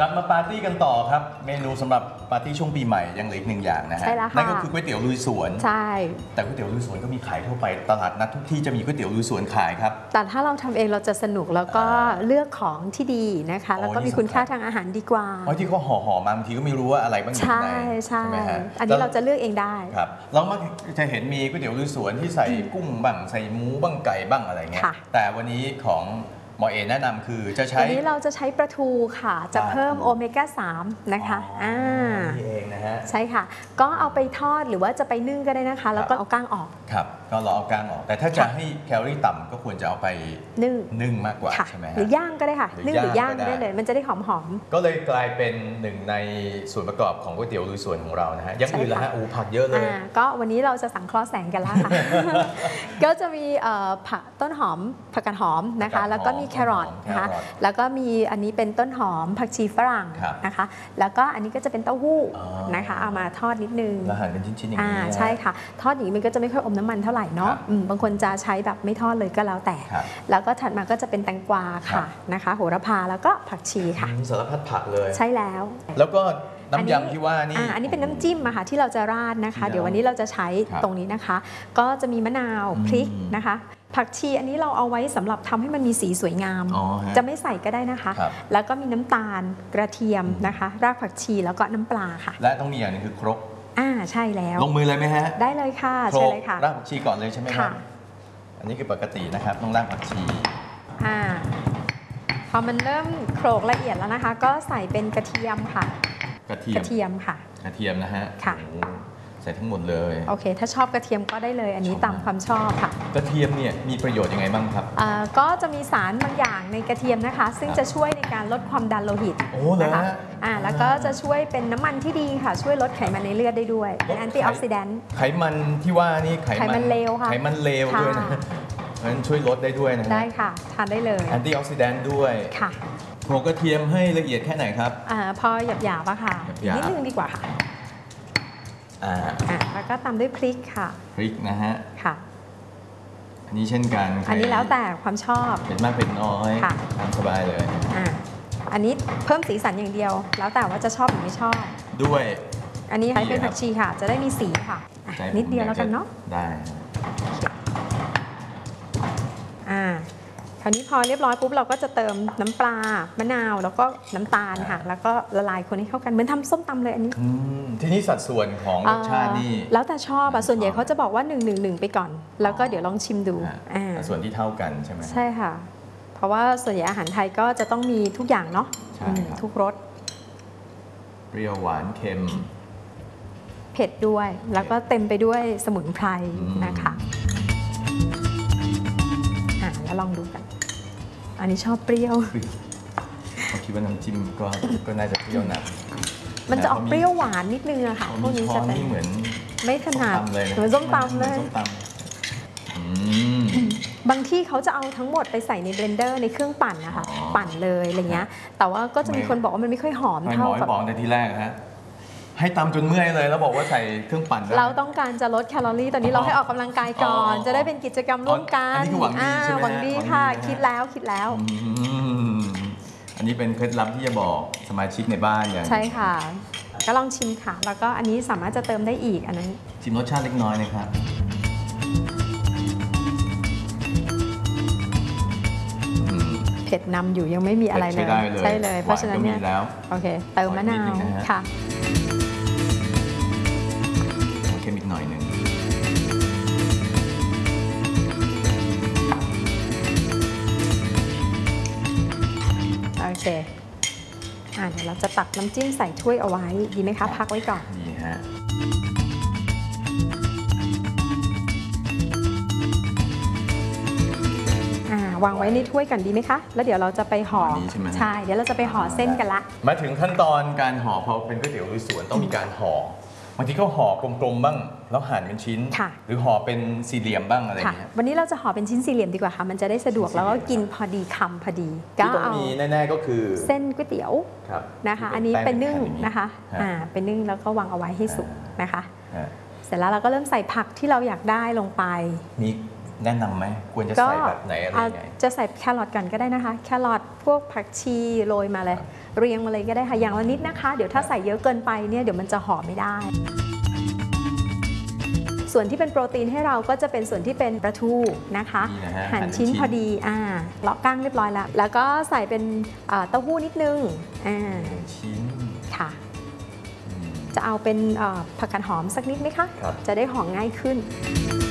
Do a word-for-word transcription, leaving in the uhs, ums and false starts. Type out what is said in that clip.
กลับมาปาร์ตี้กันต่อครับเมนูสำหรับปาร์ตี้ช่วงปีใหม่ยังเหลืออีกหนึ่งอย่างนะฮะนั่นก็คือก๋วยเตี๋ยวลุยสวนใช่แต่ก๋วยเตี๋ยวลุยสวนก็มีขายทั่วไปตลาดนัดทุกที่จะมีก๋วยเตี๋ยวลุยสวนขายครับแต่ถ้าเราทำเองเราจะสนุกแล้วก็เลือกของที่ดีนะคะแล้วก็มีคุณค่าทางอาหารดีกว่าเพราะที่เขาห่อๆมาบางทีก็ไม่รู้ว่าอะไรบ้างอยู่ในใช่ไหมฮะอันนี้เราจะเลือกเองได้ครับเรามักจะเห็นมีก๋วยเตี๋ยวลุยสวนที่ใส่กุ้งบ้างใส่หมูบ้างไก่บ้างอะไรเงี้ยแต่วันนี้ของหมอเอแนะนำคือจะใช้วันนี้เราจะใช้ปลาทูค่ะจะเพิ่มโอเมก้าสามนะคะอ่านี่เองนะฮะใช่ค่ะก็เอาไปทอดหรือว่าจะไปนึ่งก็ได้นะคะแล้วก็เอาก้างออกครับก็เราเอาก้างออกแต่ถ้าจะให้แคลอรี่ต่ำก็ควรจะเอาไปนึ่งนึ่งมากกว่าใช่ไหมหรือย่างก็ได้ค่ะนึ่งหรือย่างได้เลยมันจะได้หอมๆก็เลยกลายเป็นหนึ่งในส่วนประกอบของก๋วยเตี๋ยวลุยสวนของเรานะฮะอย่างอื่นละฮะอูผักเยอะเลยก็วันนี้เราจะสังเคราะห์แสงกันแล้วค่ะก็จะมีผักต้นหอมผักกาดหอมนะคะแล้วก็มีแครอทนะคะแล้วก็มีอันนี้เป็นต้นหอมผักชีฝรั่งนะคะแล้วก็อันนี้ก็จะเป็นเต้าหู้นะคะเอามาทอดนิดนึงแล้วหั่นเป็นชิ้นๆอย่างนี้ใช่ค่ะทอดอย่างนี้มันก็จะไม่ค่อยอมน้ำมันเท่าไหร่เนาะบางคนจะใช้แบบไม่ทอดเลยก็แล้วแต่แล้วก็ถัดมาก็จะเป็นแตงกวาค่ะนะคะโหระพาแล้วก็ผักชีค่ะสารพัดผักเลยใช่แล้วแล้วก็น้ำยำที่ว่านี่อันนี้เป็นน้ำจิ้มอะค่ะที่เราจะราดนะคะเดี๋ยววันนี้เราจะใช้ตรงนี้นะคะก็จะมีมะนาวพริกนะคะผักชีอันนี้เราเอาไว้สำหรับทำให้มันมีสีสวยงามจะไม่ใส่ก็ได้นะคะแล้วก็มีน้ำตาลกระเทียมนะคะรากผักชีแล้วก็น้ำปลาค่ะและต้องมีอย่างนึงคือครกอ่าใช่แล้วลงมือเลยไหมฮะได้เลยค่ะใช่เลยค่ะรากผักชีก่อนเลยใช่ไหมครับอันนี้คือปกตินะครับต้องรากผักชีอ่าพอมันเริ่มโขลกละเอียดแล้วนะคะก็ใส่เป็นกระเทียมค่ะกระเทียมกระเทียมค่ะกระเทียมนะฮะค่ะใส่ทั้งหมดเลยโอเคถ้าชอบกระเทียมก็ได้เลยอันนี้ตามความชอบค่ะกระเทียมเนี่ยมีประโยชน์ยังไงบ้างครับก็จะมีสารบางอย่างในกระเทียมนะคะซึ่งจะช่วยในการลดความดันโลหิตนะคะอ่าแล้วก็จะช่วยเป็นน้ำมันที่ดีค่ะช่วยลดไขมันในเลือดได้ด้วยเป็นแอนตี้ออกซิแดนต์ไขมันที่ว่านี่ไขมันเลวค่ะไขมันเลวด้วยนะมันช่วยลดได้ด้วยนะได้ค่ะทานได้เลยแอนตี้ออกซิแดนต์ด้วยค่ะโขลกกระเทียมให้ละเอียดแค่ไหนครับอ่าพอหยาบๆอะค่ะนิดนึงดีกว่าค่ะอ่าแล้วก็ตามด้วยพริกค่ะพริกนะฮะค่ะอันนี้เช่นกันอันนี้แล้วแต่ความชอบเผ็ดมากเผ็ดน้อยตามสบายเลยอ่าอันนี้เพิ่มสีสันอย่างเดียวแล้วแต่ว่าจะชอบหรือไม่ชอบด้วยอันนี้ใช้เป็นผักชีค่ะจะได้มีสีค่ะนิดเดียวแล้วกันเนาะได้อ่าคราวนี้พอเรียบร้อยปุ๊บเราก็จะเติมน้ำปลามะนาวแล้วก็น้ำตาลค่ะแล้วก็ละลายคนให้เข้ากันเหมือนทำส้มตำเลยอันนี้ทีนี้สัดส่วนของรสชาตินี่แล้วแต่ชอบอ่ะส่วนใหญ่เขาจะบอกว่าหนึ่งหนึ่งหนึ่งไปก่อนแล้วก็เดี๋ยวลองชิมดูส่วนที่เท่ากันใช่ไหมใช่ค่ะเพราะว่าส่วนใหญ่อาหารไทยก็จะต้องมีทุกอย่างเนาะทุกรสเปรี้ยวหวานเค็มเผ็ดด้วยแล้วก็เต็มไปด้วยสมุนไพรนะคะอ่ะแล้วลองดูกันอันนี้ชอบเปรี้ยวผมคิดว่าน้ำจิ้มก็ก็น่าจะเปรี้ยวหนักมันจะออกเปรี้ยวหวานนิดนึงอะค่ะพวกนี้จะเป็นเหมือนไม่ถนัดเหมือนส้มตำเลยบางที่เขาจะเอาทั้งหมดไปใส่ในเบลนเดอร์ในเครื่องปั่นนะคะปั่นเลยอะไรเงี้ยแต่ว่าก็จะมีคนบอกว่ามันไม่ค่อยหอมเท่ากับบอกในที่แรกฮะให้ตำจนเมื่อยเลยแล้วบอกว่าใส่เครื่องปั่นเราต้องการจะลดแคลอรี่ตอนนี้เราให้ออกกำลังกายก่อนจะได้เป็นกิจกรรมร่วมกันอันนี้คือหวังดีใช่ไหมหวังดีค่ะคิดแล้วคิดแล้วอันนี้เป็นเคล็ดลับที่จะบอกสมาชิกในบ้านอย่างใช่ค่ะก็ลองชิมค่ะแล้วก็อันนี้สามารถจะเติมได้อีกอันนั้นชิมรสชาติเล็กน้อยนะครับเผ็ดนำอยู่ยังไม่มีอะไรเลยใช่เลยเพราะฉะนั้นเนี่ยโอเคเติมมะนาวค่ะเค็มอีกหน่อยหนึ่งโอเคอ่าเดี๋ยวเราจะตักน้ำจิ้มใส่ถ้วยเอาไว้ดีไหมคะพักไว้ก่อนดีฮะวางไว้ในถ้วยกันดีไหมคะแล้วเดี๋ยวเราจะไปห่อใช่เดี๋ยวเราจะไปห่อเส้นกันละมาถึงขั้นตอนการห่อพอเป็นก๋วยเตี๋ยวลุยสวนต้องมีการห่อบางทีก็ห่อกลมๆบ้างแล้วหั่นเป็นชิ้นหรือห่อเป็นสี่เหลี่ยมบ้างอะไรอย่างเงี้ยวันนี้เราจะห่อเป็นชิ้นสี่เหลี่ยมดีกว่าค่ะมันจะได้สะดวกแล้วก็กินพอดีคำพอดีก็ต้องมีแน่ๆก็คือเส้นก๋วยเตี๋ยวนะคะอันนี้เป็นนึ่งนะคะอ่าเป็นนึ่งแล้วก็วางเอาไว้ให้สุกนะคะเสร็จแล้วเราก็เริ่มใส่ผักที่เราอยากได้ลงไปมีแนะนำไหมควรจะใส่แบบไหนอะไรยังไงจะใส่แครอทกันก็ได้นะคะแครอทพวกผักชีโรยมาเลยเรียงมาเลยก็ได้ค่ะอย่างละนิดนะคะเดี๋ยวถ้าใส่เยอะเกินไปเนี่ยเดี๋ยวมันจะห่อไม่ได้ส่วนที่เป็นโปรตีนให้เราก็จะเป็นส่วนที่เป็นปลาทูนะคะหั่นชิ้นพอดีอ่าเลาะก้างเรียบร้อยแล้วแล้วก็ใส่เป็นเต้าหู้นิดนึงอ่าชิ้นค่ะจะเอาเป็นผักกาดหอมสักนิดไหมคะจะได้ห่อง่ายขึ้น